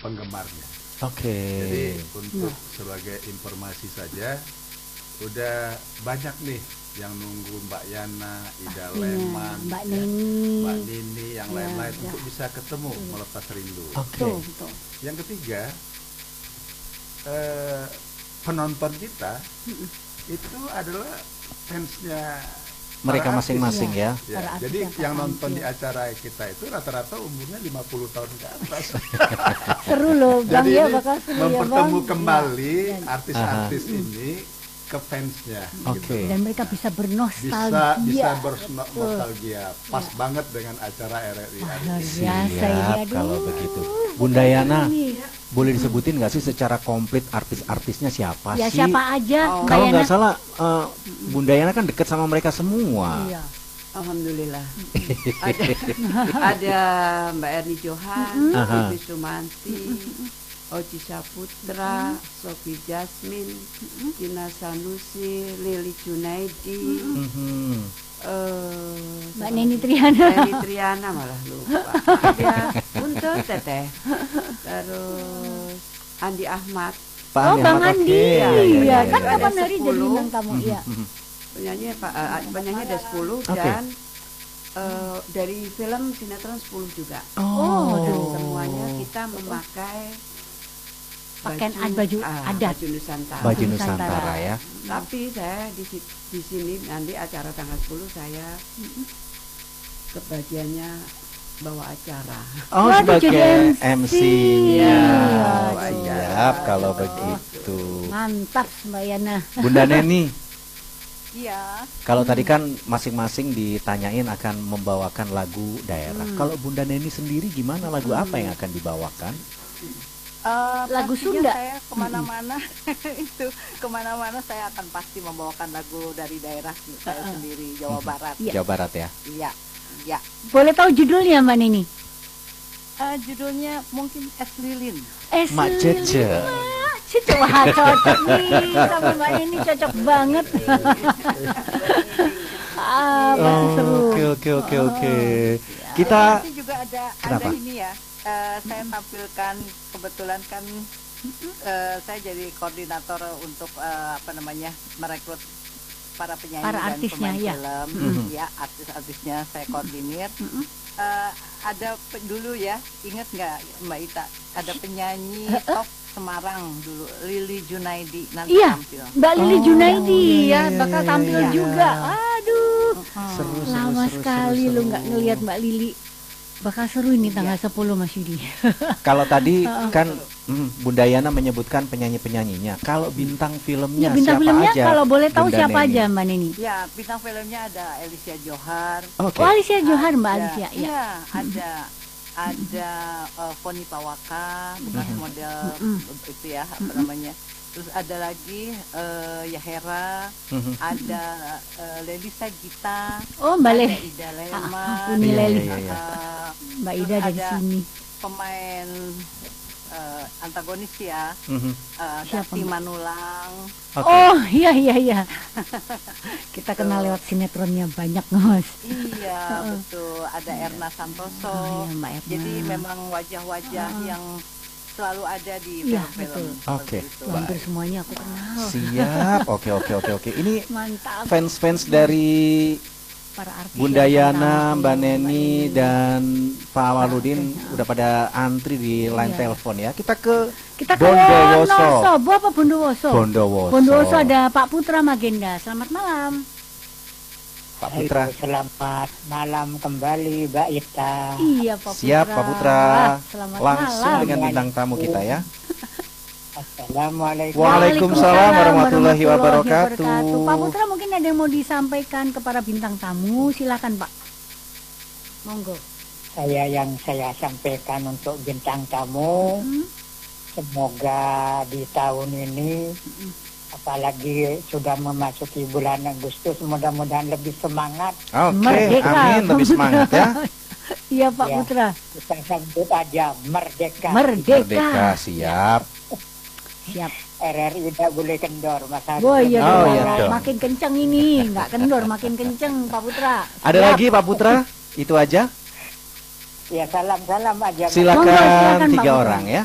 penggemarnya. Oke. Jadi untuk sebagai informasi saja, udah banyak nih yang nunggu Mbak Yana, Ida Leman, Mbak ya, Nini, Mbak Nini, yang Ya, lain-lain ya. untuk bisa ketemu melepas rindu. Oke. Betul. Yang ketiga, penonton kita itu adalah fansnya Mereka para masing-masing artis. ya. Ya, Para artis jadi yang yang nonton tampil. di acara kita itu rata-rata umurnya 50 tahun ke atas. Seru loh Bang Jadi ya, ini bakal seru ya Bang. mempertemu kembali Ya. artis-artis ini ke fansnya. Oke. Dan mereka bisa Bisa bernostalgia. bernostalgia. Pas banget dengan acara RRI Wah, hari luar ini. biasa ini. Siap Aduh. kalau begitu. Bunda Yana, Ini. boleh disebutin nggak sih secara komplit artis-artisnya siapa Ya sih? siapa aja Mbak Kalau Yana. nggak salah, Bunda Yana kan dekat sama mereka semua. Iya. Alhamdulillah. ada Mbak Erni Johan, Aha. Ibu Sumanti, Oci Saputra, Sofi Jasmine, Gina Sanusi, Lili Junaidi, Mhm. Mbak Neni Triana. Neni Triana malah lupa. Ya, untuk Teteh. Terus Andi Ahmad, Pak Oh Andi Bang Ahmad, Andi, oke. iya, iya, kan iya. kapan Ada hari jadi 10. bintang tamu, iya. penyanyi ada 10 Oke. dan dari film sinetron 10 juga. Oh, Dan aduh. semuanya kita memakai Pakaian baju adat. baju Nusantara. Baju Nusantara. Nusantara ya. Tapi saya di sini nanti acara tanggal 10 saya kebagiannya bawa acara. Oh, Waduh, sebagai jadi MC-nya. Aduh. Siap kalau begitu. Mantap Mbak Yana. Bunda Neni, Iya, kalau tadi kan masing-masing ditanyain akan membawakan lagu daerah. Kalau Bunda Neni sendiri gimana, lagu apa yang akan dibawakan? Lagu pastinya Sunda? Saya kemana-mana itu kemana-mana saya akan pasti membawakan lagu dari daerah saya sendiri, Jawa Barat. Iya. Jawa Barat ya. Iya, iya. Boleh tahu judulnya Mbak Neni? Judulnya mungkin Es Lilin. Mak Cece. Wah cocok nih sama Mbak Neni, cocok banget. Pasti seru. Oke. Kita Nanti juga ada Kenapa? ini ya. Saya tampilkan kebetulan kan saya jadi koordinator untuk merekrut para penyanyi Para dan artisnya, pemain ya. film, ya artis-artisnya saya koordinir. Ada dulu ya, ingat nggak Mbak Ita? Ada penyanyi top Semarang dulu, Lili Junaidi nanti Iya, tampil. Mbak Lili Junaidi iya, ya bakal iya, tampil iya. juga. Aduh, seru, lama sekali lu nggak ngelihat Mbak Lili. Bakal seru ini tanggal 10 Mas Yudi. Kalau tadi kan Bunda Yana menyebutkan penyanyi-penyanyinya. Kalau bintang filmnya Ya, bintang siapa filmnya aja? kalau boleh tahu Bunda siapa Neni? aja Mbak Neni? Ya, bintang filmnya ada Alicia Johar. Oke. Oh, Alicia Johar Mbak Ada- Alicia, ya. Iya, ada Foni Pawaka, bekas model itu ya, apa namanya. Terus ada lagi Yahera, ada Lelisa Gita, Oh, Mbak ada Le. Ida Leman, Uni Iya, Leli. iya, iya. Mbak terus Ida ada di ada sini. pemain antagonis ya, Siapa, Dati Mbak? Manulang. Oke. Oh, iya. Kita kenal lewat sinetronnya banyak, Mas. Iya, betul. Ada Erna Santoso. Oh, iya, Mbak Erna. Jadi memang wajah-wajah yang selalu ada di Iya, film-film. betul. Oke. seperti itu. Hampir semuanya aku kenal. Siap. Oke. Ini Mantap. fans-fans dari Para artis Bunda yang Yana, tampil, Mbak Neni, dan Pak Waludin artis, udah pada antri di line Iya. telepon ya. Kita ke Kita ke Bondowoso. Wonosobo apa Bondowoso? Bondowoso. Bondowoso ada Pak Putra Magenda. Selamat malam. Pak Putra. Selamat malam kembali Mbak Ita. Iya Pak Putra. Siap Pak Putra. Selamat Langsung malam. dengan bintang tamu kita ya. Assalamualaikum. Waalaikumsalam warahmatullahi wabarakatuh. Pak Putra mungkin ada yang mau disampaikan kepada bintang tamu, silakan Pak. Monggo. Saya sampaikan untuk bintang tamu. Semoga di tahun ini apalagi sudah memasuki bulan Agustus mudah-mudahan lebih semangat. Oke, Merdeka. amin, lebih semangat ya. Iya Pak Ya. Putra. Kita sambut aja merdeka. Merdeka. Merdeka, siap. Siap. RRI tidak boleh kendor Mas Haris. Oh iya Oh, dong. iya dong. Makin kenceng ini, nggak kendor, makin kenceng Pak Putra. Ada Siap. lagi Pak Putra? Itu aja. Ya salam-salam aja. Silakan Monggo, silakan, Pak 3 Putra. orang ya.